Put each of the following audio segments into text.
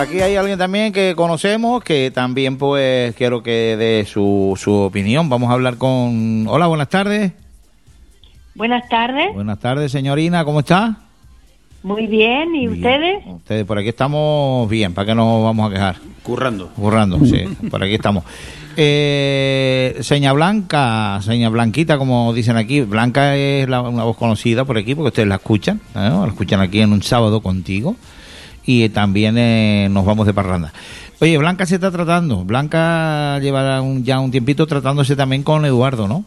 aquí hay alguien también que conocemos, que también pues quiero que dé su opinión. Vamos a hablar con... Hola, buenas tardes. Buenas tardes. Buenas tardes, señorina, ¿cómo está? Muy bien, ¿y ustedes? Ustedes, por aquí estamos bien, ¿para qué nos vamos a quejar? Currando, sí, por aquí estamos. Seña Blanca, seña Blanquita, como dicen aquí. Blanca es una voz conocida por aquí, porque ustedes la escuchan, ¿no? La escuchan aquí en Un Sábado Contigo. Y también nos vamos de parranda. Oye, Blanca se está tratando. Blanca lleva ya un tiempito tratándose también con Eduardo, ¿no?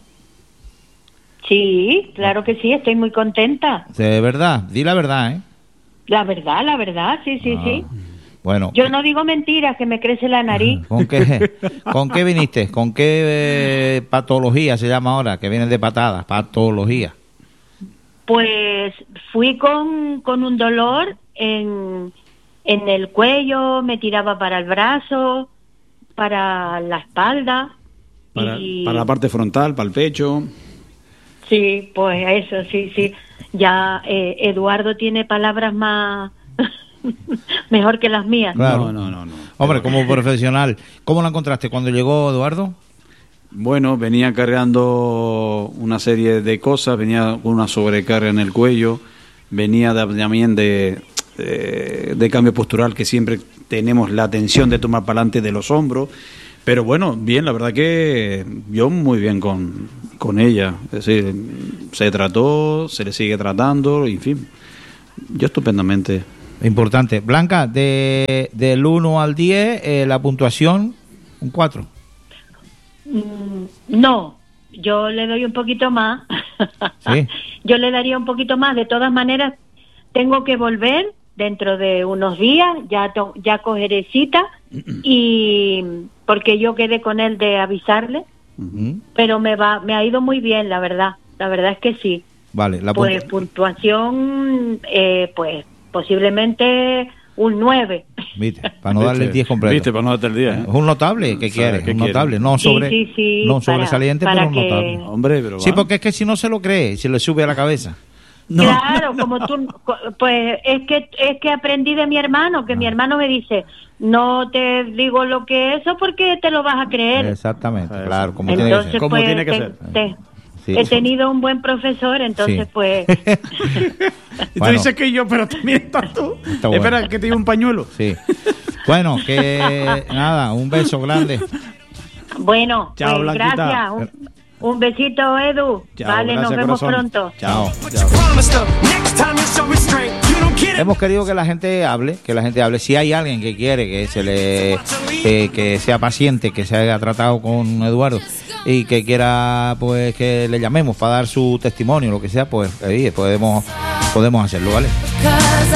Sí, claro que sí, estoy muy contenta. De verdad, di la verdad, ¿eh? La verdad, sí. Bueno. Yo no digo mentiras, que me crece la nariz. ¿Con qué viniste? ¿Con qué patología se llama ahora? Que vienen de patadas, patología. Pues fui con un dolor en el cuello, me tiraba para el brazo, para la espalda. Para la parte frontal, para el pecho. Sí, pues eso, sí. Ya Eduardo tiene palabras más... mejor que las mías. Claro. No. Hombre, como profesional, ¿cómo la encontraste cuando llegó Eduardo? Bueno, venía cargando una serie de cosas, venía con una sobrecarga en el cuello, venía también de cambio postural, que siempre tenemos la tensión de tomar para adelante de los hombros, pero bueno, bien, la verdad que yo muy bien con ella, es decir, se trató, se le sigue tratando, en fin, yo estupendamente. Importante. Blanca, del 1 al 10, la puntuación, un 4. No, yo le doy un poquito más. ¿Sí? Yo le daría un poquito más. De todas maneras, tengo que volver dentro de unos días, ya cogeré cita, y porque yo quedé con él de avisarle, pero me ha ido muy bien, la verdad es que sí. Vale, pues puntuación, pues posiblemente un 9. Viste, para no darle el 10 completo. Viste, para no darte el 10. Es un notable, ¿qué quiere? Un notable, no sobresaliente, pero un notable. Hombre, pero sí, porque es que si no se lo cree, se le sube a la cabeza. No. Claro, como tú, pues es que aprendí de mi hermano, que mi hermano me dice, no te digo lo que es eso porque te lo vas a creer. Exactamente, claro, como entonces, tiene que ser. He tenido un buen profesor, entonces pues... Y tú dices que yo, pero también estás tú. Está bueno. Espera, que te digo un pañuelo. Sí. Bueno, que nada, un beso grande. Bueno, chao, pues gracias. Un besito, Edu. Chao, vale, gracias, nos vemos corazón. pronto. Chao. Hemos querido que la gente hable, Si hay alguien que quiere que sea paciente, que se haya tratado con Eduardo y que quiera pues que le llamemos para dar su testimonio, lo que sea, pues ahí podemos hacerlo, ¿vale?